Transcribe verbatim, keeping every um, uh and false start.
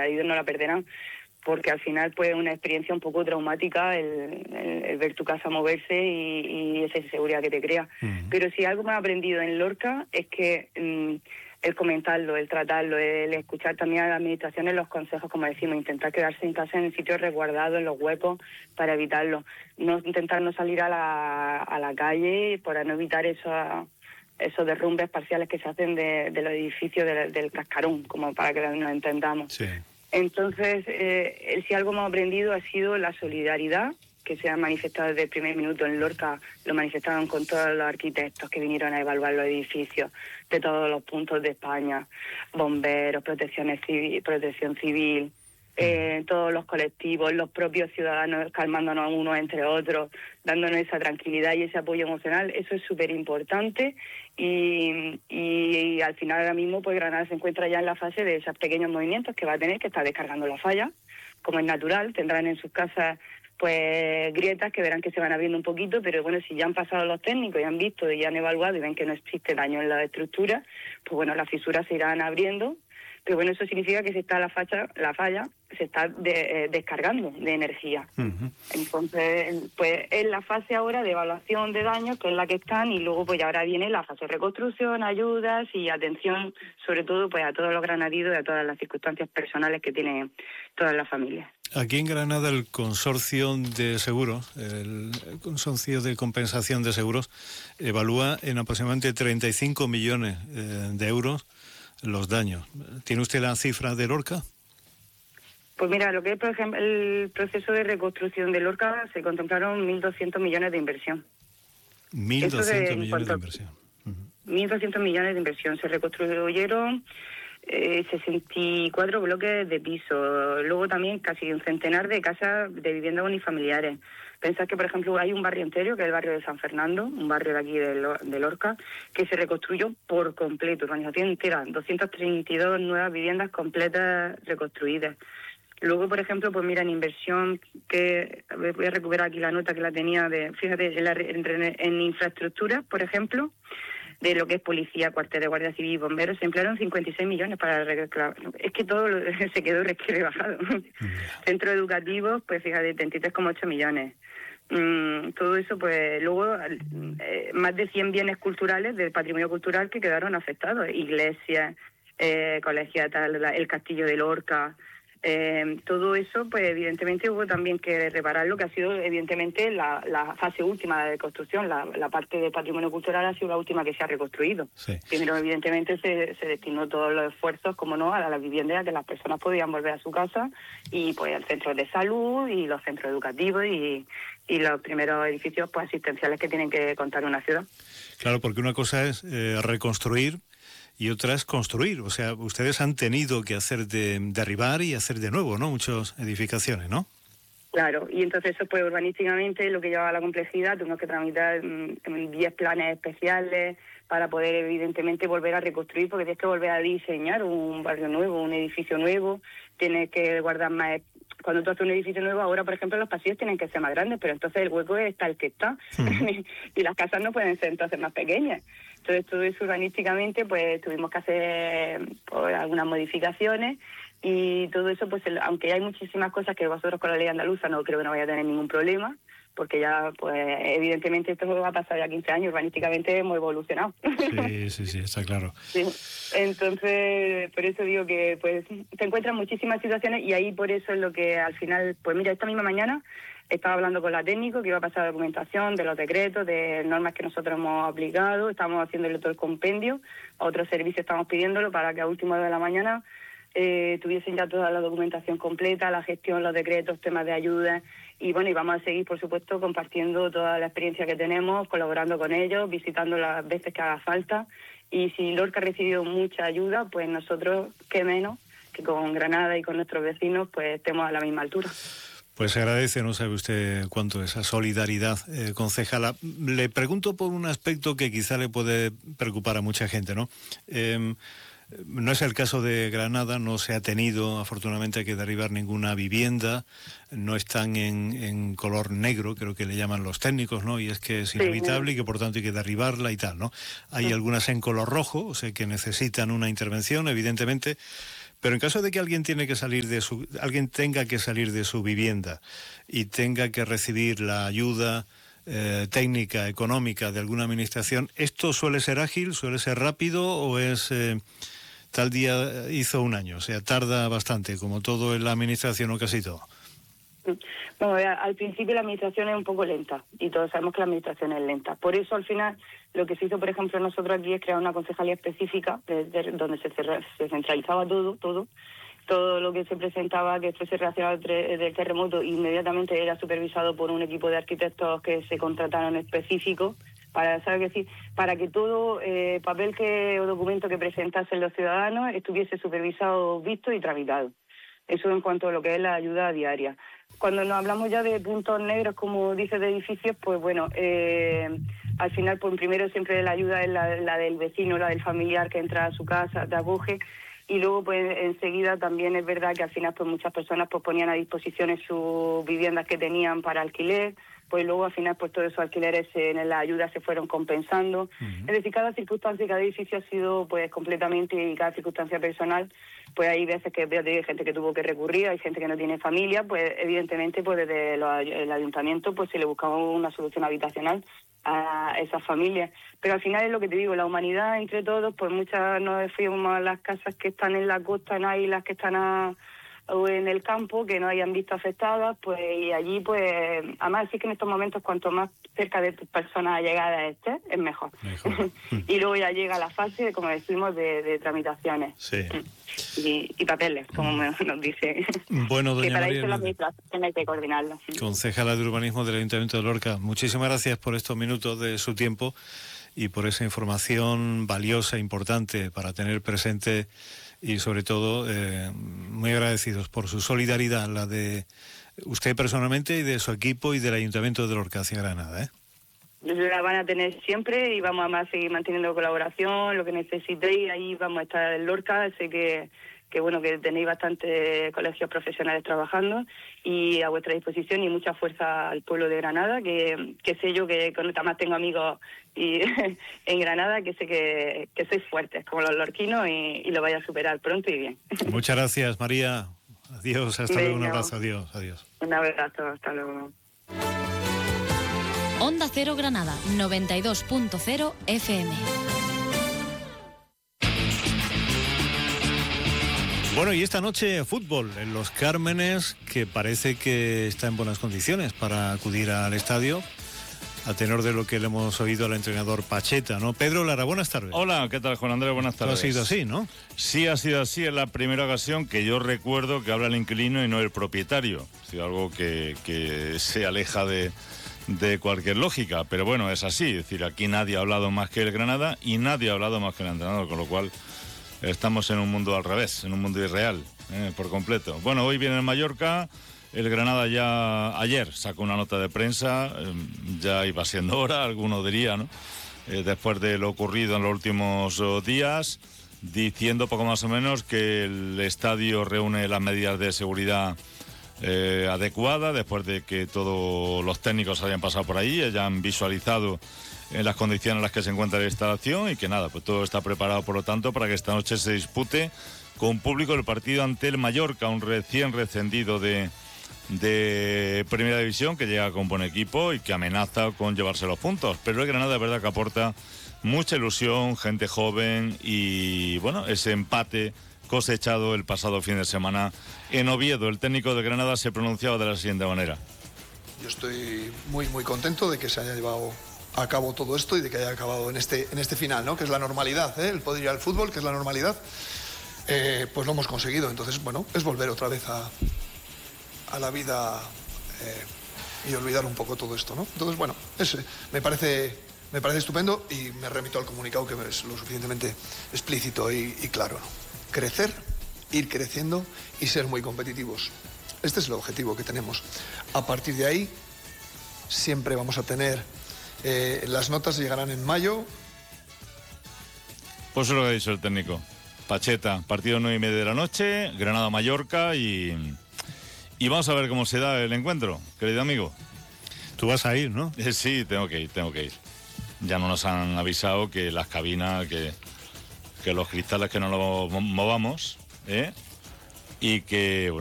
adheridos no la perderán, porque al final pues es una experiencia un poco traumática el, el, el ver tu casa moverse y, y esa inseguridad que te crea. Uh-huh. Pero si algo me he aprendido en Lorca es que mmm, el comentarlo, el tratarlo, el escuchar también a las administraciones los consejos, como decimos, intentar quedarse en casa en sitios resguardados, en los huecos, para evitarlo. No intentar no salir a la, a la calle para no evitar esos, esos derrumbes parciales que se hacen de, de los edificios del, del cascarón, como para que nos entendamos. Sí. Entonces, eh, si algo hemos aprendido ha sido la solidaridad, que se ha manifestado desde el primer minuto en Lorca. Lo manifestaron con todos los arquitectos que vinieron a evaluar los edificios de todos los puntos de España, bomberos, protección civil, protección civil, eh, todos los colectivos, los propios ciudadanos calmándonos unos entre otros, dándonos esa tranquilidad y ese apoyo emocional. Eso es súper importante y, y, y al final ahora mismo pues Granada se encuentra ya en la fase de esos pequeños movimientos que va a tener que estar descargando la falla, como es natural. Tendrán en sus casas pues grietas que verán que se van abriendo un poquito, pero bueno, si ya han pasado los técnicos y han visto y han evaluado y ven que no existe daño en la estructura, pues bueno, las fisuras se irán abriendo, pero bueno, eso significa que se está la falla, la falla se está de, eh, descargando de energía. Uh-huh. Entonces, pues es la fase ahora de evaluación de daños, que es la que están, y luego pues ahora viene la fase de reconstrucción, ayudas y atención, sobre todo pues a todos los granadinos y a todas las circunstancias personales que tienen todas las familias. Aquí en Granada el consorcio de seguros, el consorcio de compensación de seguros, evalúa en aproximadamente treinta y cinco millones eh, de euros los daños. ¿Tiene usted la cifra de Lorca? Pues mira, lo que es, por ejemplo, el proceso de reconstrucción de Lorca, se contemplaron mil doscientos millones de inversión. mil doscientos millones de inversión. Uh-huh. mil doscientos millones de inversión. Se reconstruyeron Eh, sesenta y cuatro bloques de piso, luego también casi un centenar de casas de viviendas unifamiliares. Pensad que, por ejemplo, hay un barrio entero, que es el barrio de San Fernando, un barrio de aquí de, Lo- de Lorca, que se reconstruyó por completo, urbanización entera, doscientas treinta y dos nuevas viviendas completas reconstruidas. Luego, por ejemplo, pues mira, en inversión, que voy a recuperar aquí la nota que la tenía, de fíjate, en, la, en, en infraestructuras, por ejemplo, de lo que es policía, cuartel de guardia civil y bomberos, se emplearon cincuenta y seis millones para reclamar. Es que todo lo, se quedó rebajado. Yeah. Centros educativos, pues fíjate, treinta y tres coma ocho millones. Mm, todo eso, pues luego eh, más de cien bienes culturales del patrimonio cultural que quedaron afectados. Iglesias, eh, colegiatas, el castillo de Lorca. Eh, todo eso, pues evidentemente hubo también que reparar lo que ha sido evidentemente la, la fase última de construcción. La, la parte del patrimonio cultural ha sido la última que se ha reconstruido. Sí. Primero, evidentemente, se, se destinó todos los esfuerzos, como no, a las viviendas, a que las personas podían volver a su casa, y pues al centro de salud y los centros educativos y, y los primeros edificios pues asistenciales que tienen que contar una ciudad. Claro, porque una cosa es eh, reconstruir y otra es construir. O sea, ustedes han tenido que hacer de derribar y hacer de nuevo, ¿no? Muchas edificaciones, ¿no? Claro, y entonces eso pues urbanísticamente lo que lleva a la complejidad, tuvimos que tramitar diez planes especiales para poder evidentemente volver a reconstruir, porque tienes que volver a diseñar un barrio nuevo, un edificio nuevo, tienes que guardar más. Cuando tú haces un edificio nuevo, ahora, por ejemplo, los pasillos tienen que ser más grandes, pero entonces el hueco está el que está. Uh-huh. Y las casas no pueden ser entonces más pequeñas. Entonces, todo eso urbanísticamente, pues tuvimos que hacer pues, algunas modificaciones, y todo eso, pues el, aunque hay muchísimas cosas que vosotros con la ley andaluza no creo que no vaya a tener ningún problema, porque ya, pues evidentemente esto va a pasar ya quince años, urbanísticamente hemos evolucionado. Sí, sí, sí, está claro. Sí. Entonces, por eso digo que pues se encuentran muchísimas situaciones, y ahí por eso es lo que al final, pues mira, esta misma mañana estaba hablando con la técnico que iba a pasar documentación de los decretos, de normas que nosotros hemos aplicado, estamos haciéndole todo el compendio, a otros servicios estamos pidiéndolo para que a última hora de la mañana eh, tuviesen ya toda la documentación completa, la gestión, los decretos, temas de ayuda. Y bueno, y vamos a seguir, por supuesto, compartiendo toda la experiencia que tenemos, colaborando con ellos, visitando las veces que haga falta. Y si Lorca ha recibido mucha ayuda, pues nosotros, qué menos, que con Granada y con nuestros vecinos, pues estemos a la misma altura. Pues se agradece, no sabe usted cuánto, esa solidaridad, eh, concejala. Le pregunto por un aspecto que quizá le puede preocupar a mucha gente, ¿no? Eh, No es el caso de Granada, no se ha tenido afortunadamente que derribar ninguna vivienda, no están en, en color negro, creo que le llaman los técnicos, ¿no? Y es que es inevitable sí, y que por tanto hay que derribarla y tal, ¿no? Hay sí. algunas en color rojo, o sea que necesitan una intervención, evidentemente, Pero en caso de que alguien tiene que salir de su, alguien tenga que salir de su vivienda y tenga que recibir la ayuda eh, técnica, económica de alguna administración, ¿esto suele ser ágil, suele ser rápido o es eh, tal día hizo un año? O sea, tarda bastante, como todo en la administración o casi todo. Bueno, al principio la administración es un poco lenta y todos sabemos que la administración es lenta. Por eso, al final, lo que se hizo, por ejemplo, nosotros aquí es crear una concejalía específica de, de, donde se, se centralizaba todo, todo, todo lo que se presentaba que fuese relacionado del terremoto inmediatamente era supervisado por un equipo de arquitectos que se contrataron específicos para, ¿sabes qué decir? Para que todo eh, papel que o documento que presentasen los ciudadanos estuviese supervisado, visto y tramitado. Eso en cuanto a lo que es la ayuda diaria. Cuando nos hablamos ya de puntos negros, como dices, de edificios, pues bueno, eh, al final, pues primero siempre la ayuda es la, la del vecino, la del familiar que entra a su casa, te acoge, y luego pues enseguida también es verdad que al final pues muchas personas pues ponían a disposición sus viviendas que tenían para alquiler, pues luego al final pues todos esos alquileres en la ayuda se fueron compensando. Uh-huh. Es decir, cada circunstancia y cada edificio ha sido pues completamente, y cada circunstancia personal, pues hay veces que hay gente que tuvo que recurrir, hay gente que no tiene familia, pues evidentemente pues desde los, el ayuntamiento pues se le buscaba una solución habitacional a esas familias. Pero al final es lo que te digo, la humanidad entre todos, pues muchas nos fuimos a las casas que están en la costa, en islas que están a, o en el campo, que no hayan visto afectadas, pues y allí pues, además sí que en estos momentos cuanto más cerca de tus personas allegadas estés, es mejor. mejor. Y luego ya llega la fase, como decimos, de, de tramitaciones. Sí. Y, y papeles, como nos dice. Bueno, doña que para María, eso la administración hay que coordinarlo. Concejala de Urbanismo del Ayuntamiento de Lorca, muchísimas gracias por estos minutos de su tiempo y por esa información valiosa, importante para tener presente y sobre todo eh, muy agradecidos por su solidaridad, la de usted personalmente y de su equipo y del Ayuntamiento de Lorca hacia Granada, ¿eh? La van a tener siempre y vamos a seguir manteniendo colaboración, lo que necesitéis, ahí vamos a estar en Lorca, sé que, que bueno que tenéis bastantes colegios profesionales trabajando y a vuestra disposición y mucha fuerza al pueblo de Granada, que, que sé yo que con más tengo amigos y en Granada, que sé que, que sois fuertes como los lorquinos y, y lo vais a superar pronto y bien. Muchas gracias, María. Adiós, hasta Venga. luego, un abrazo, adiós, adiós. Un abrazo, hasta luego. Onda Cero Granada, noventa y dos punto cero F M. Bueno, y esta noche fútbol en Los Cármenes, que parece que está en buenas condiciones para acudir al estadio, a tenor de lo que le hemos oído al entrenador Pacheta, ¿no? Pedro Lara, buenas tardes. Hola, ¿qué tal, Juan Andrés? Buenas tardes. Ha sido así, ¿no? Sí, ha sido así. Es la primera ocasión que yo recuerdo que habla el inquilino y no el propietario. Ha sido algo que, que se aleja de... de cualquier lógica, pero bueno, es así, es decir, aquí nadie ha hablado más que el Granada y nadie ha hablado más que el entrenador, con lo cual estamos en un mundo al revés, en un mundo irreal, eh, por completo. Bueno, hoy viene el Mallorca, el Granada ya ayer sacó una nota de prensa, eh, ya iba siendo hora, alguno diría, ¿no? Eh, después de lo ocurrido en los últimos oh, días, diciendo poco más o menos que el estadio reúne las medidas de seguridad Eh, adecuada, después de que todos los técnicos hayan pasado por ahí, hayan visualizado en las condiciones en las que se encuentra la instalación y que nada, pues todo está preparado por lo tanto para que esta noche se dispute con público el partido ante el Mallorca, un recién rescendido de, de Primera División que llega con buen equipo y que amenaza con llevarse los puntos, pero el Granada es verdad que aporta mucha ilusión, gente joven y bueno, ese empate cosechado el pasado fin de semana en Oviedo. El técnico de Granada se pronunciaba de la siguiente manera. Yo estoy muy muy contento de que se haya llevado a cabo todo esto y de que haya acabado en este, en este final, ¿no? Que es la normalidad, ¿eh? El poder ir al fútbol, que es la normalidad, eh, pues lo hemos conseguido. Entonces, bueno, es volver otra vez a, a la vida eh, y olvidar un poco todo esto, ¿no? Entonces, bueno, es, me parece... Me parece estupendo y me remito al comunicado que es lo suficientemente explícito y, y claro, ¿no? Crecer, ir creciendo y ser muy competitivos. Este es el objetivo que tenemos. A partir de ahí, siempre vamos a tener... Eh, las notas llegarán en mayo. Pues eso es lo que ha dicho el técnico. Pacheta, partido nueve y media de la noche, Granada-Mallorca y... Y vamos a ver cómo se da el encuentro, querido amigo. Tú vas a ir, ¿no? Eh, sí, tengo que ir, tengo que ir. Ya no nos han avisado que las cabinas, que, que los cristales que no los movamos, ¿eh? y que, bueno,